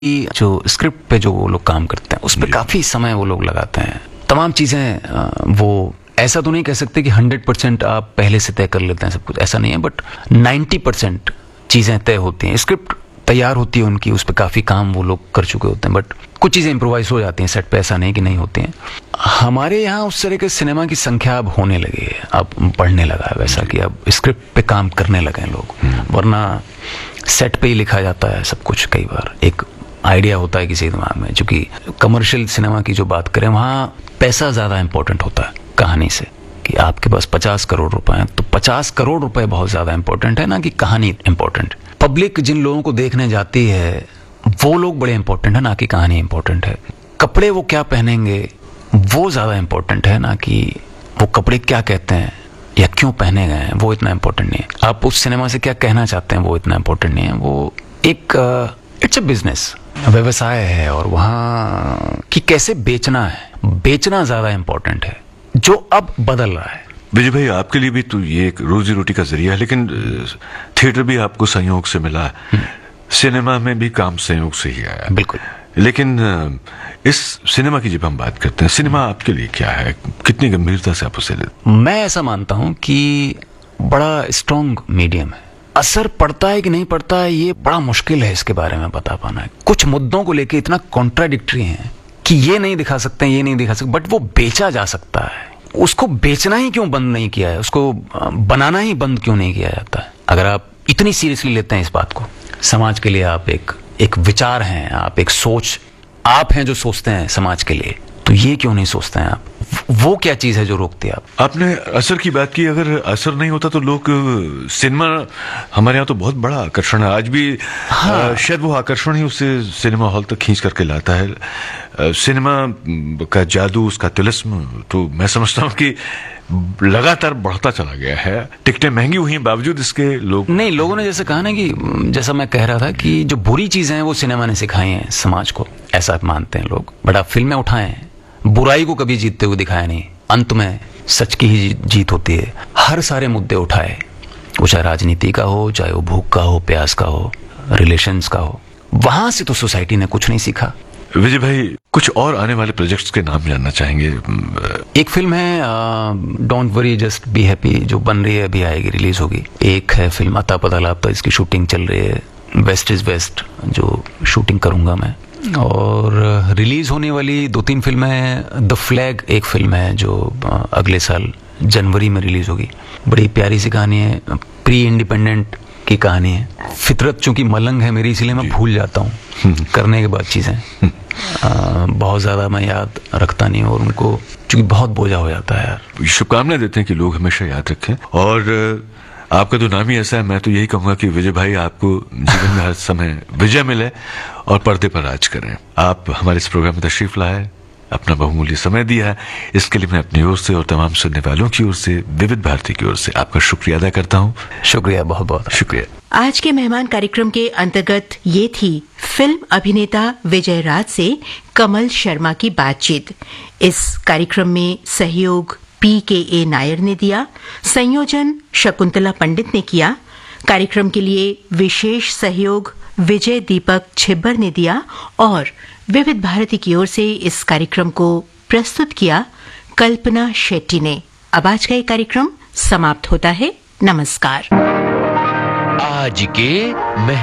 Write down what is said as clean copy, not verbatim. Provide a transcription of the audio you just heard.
जो स्क्रिप्ट पे जो वो लोग काम करते हैं उस पर काफी समय वो लोग लगाते हैं। तमाम चीजें वो ऐसा तो नहीं कह सकते कि 100% आप पहले से तय कर लेते हैं सब कुछ, ऐसा नहीं है, बट 90% चीजें तय होती हैं। स्क्रिप्ट तैयार होती है उनकी, उस पर काफी काम वो लोग कर चुके होते हैं, बट कुछ चीजें इम्प्रोवाइज हो जाती हैं सेट पे, ऐसा नहीं कि नहीं होती हैं। हमारे यहाँ उस तरह के सिनेमा की संख्या अब होने लगी है, अब बढ़ने लगा है वैसा कि अब स्क्रिप्ट पे काम करने लगे हैं लोग, वरना सेट पे ही लिखा जाता है सब कुछ। कई बार एक आइडिया होता है किसी दिमाग में, क्योंकि कमर्शियल सिनेमा की जो बात करें वहाँ पैसा ज्यादा इंपॉर्टेंट होता है कहानी से, कि आपके पास 50 करोड़ रुपए हैं तो 50 करोड़ रुपए बहुत ज्यादा इंपॉर्टेंट है ना कि कहानी इंपॉर्टेंट। पब्लिक जिन लोगों को देखने जाती है वो लोग बड़े इंपॉर्टेंट है ना कि कहानी इंपॉर्टेंट है। कपड़े वो क्या पहनेंगे वो ज्यादा इंपॉर्टेंट है ना कि वो कपड़े क्या कहते हैं या क्यों पहने गए हैं, वो इतना इंपॉर्टेंट नहीं है। आप उस सिनेमा से क्या कहना चाहते हैं वो इतना इंपॉर्टेंट नहीं है। वो एक इट्स अ बिजनेस, व्यवसाय है, और वहाँ कि कैसे बेचना है, बेचना ज्यादा इंपॉर्टेंट है, जो अब बदल रहा है। विजय भाई, आपके लिए भी तो ये एक रोजी रोटी का जरिया है, लेकिन थिएटर भी आपको संयोग से मिला है, सिनेमा में भी काम संयोग से ही आया। बिल्कुल। लेकिन इस सिनेमा की जब हम बात करते हैं, सिनेमा आपके लिए क्या है, कितनी गंभीरता से आप उसे लेते? मैं ऐसा मानता हूं कि बड़ा स्ट्रॉन्ग मीडियम है। असर पड़ता है कि नहीं पड़ता है ये बड़ा मुश्किल है इसके बारे में बता पाना है। कुछ मुद्दों को लेके इतना कॉन्ट्राडिक्टरी हैं कि ये नहीं दिखा सकते, ये नहीं दिखा सकते, बट वो बेचा जा सकता है। उसको बेचना ही क्यों बंद नहीं किया है, उसको बनाना ही बंद क्यों नहीं किया जाता है? अगर आप इतनी सीरियसली लेते हैं इस बात को, समाज के लिए आप एक विचार हैं, आप एक सोच, आप हैं जो सोचते हैं समाज के लिए, तो ये क्यों नहीं सोचते हैं आप? वो क्या चीज है जो रोकती है आप? आपने असर की बात की, अगर असर नहीं होता तो लोग सिनेमा, हमारे यहाँ तो बहुत बड़ा आकर्षण है आज भी। हाँ। शायद वो आकर्षण ही उसे सिनेमा हॉल तक खींच करके लाता है। सिनेमा का जादू, उसका तिलिस्म, तो मैं समझता हूँ कि लगातार बढ़ता चला गया है। टिकटें महंगी हुई हैं बावजूद इसके लोगों ने जैसे कहा ना कि जैसा मैं कह रहा था कि जो बुरी चीजें हैं वो सिनेमा ने सिखाई हैं समाज को, ऐसा मानते हैं लोग। बट आप फिल्में उठाएं, बुराई को कभी जीतते हुए दिखाया नहीं, अंत में सच की ही जीत होती है। हर सारे मुद्दे उठाए, वो चाहे राजनीति का हो, चाहे वो भूख का हो, प्यास का हो, रिलेशंस का हो, वहां से तो सोसाइटी ने कुछ नहीं सीखा। विजय भाई, कुछ और आने वाले प्रोजेक्ट्स के नाम जानना चाहेंगे? एक फिल्म है don't worry just be happy, जो बन रही है, अभी आएगी, रिलीज होगी। एक है फिल्म अता पता लापता, इसकी शूटिंग चल रही है। वेस्ट इज वेस्ट जो शूटिंग करूंगा मैं, और रिलीज होने वाली 2-3 फिल्में हैं। द फ्लैग एक फिल्म है जो अगले साल जनवरी में रिलीज होगी। बड़ी प्यारी सी कहानी है, प्री इंडिपेंडेंट की कहानी है। फितरत चूंकि मलंग है मेरी, इसलिए मैं भूल जाता हूँ करने के बाद चीजें। बहुत ज्यादा मैं याद रखता नहीं हूँ, और उनको चूंकि बहुत बोझा हो जाता है यार। शुभकामनाएं देते हैं कि लोग हमेशा याद रखें, और आपका तो नाम ही ऐसा है, मैं तो यही कहूंगा कि विजय भाई, आपको जीवन में हर समय विजय मिले और पर्दे पर राज करें। आप हमारे इस प्रोग्राम में तशरीफ लाए, अपना बहुमूल्य समय दिया है, इसके लिए मैं अपनी ओर से और तमाम सुनने वालों की ओर से, विविध भारती की ओर से आपका शुक्रिया अदा करता हूँ। शुक्रिया, बहुत बहुत शुक्रिया। आज के मेहमान कार्यक्रम के अंतर्गत ये थी फिल्म अभिनेता विजय राज से कमल शर्मा की बातचीत। इस कार्यक्रम में सहयोग PKA नायर ने दिया, संयोजन शकुंतला पंडित ने किया। कार्यक्रम के लिए विशेष सहयोग विजय दीपक छिब्बर ने दिया, और विविध भारती की ओर से इस कार्यक्रम को प्रस्तुत किया कल्पना शेट्टी ने। अब आज का ये कार्यक्रम समाप्त होता है। नमस्कार। आज के